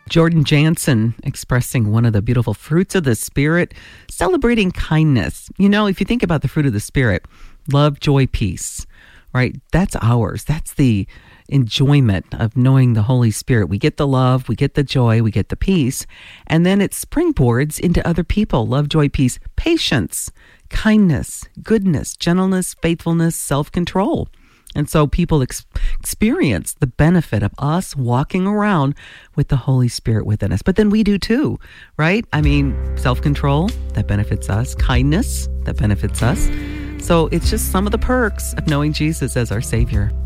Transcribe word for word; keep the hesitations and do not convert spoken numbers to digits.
Jordan Jansen expressing one of the beautiful fruits of the Spirit, celebrating kindness. You know, if you think about the fruit of the Spirit, love, joy, peace, right? That's ours. That's the enjoyment of knowing the Holy Spirit. We get the love, we get the joy, we get the peace, and then it springboards into other people. Love, joy, peace, patience, kindness, goodness, gentleness, faithfulness, self-control. And so people ex- experience the benefit of us walking around with the Holy Spirit within us. But then we do too, right? I mean, self-control, that benefits us. Kindness, that benefits us. So it's just some of the perks of knowing Jesus as our Savior.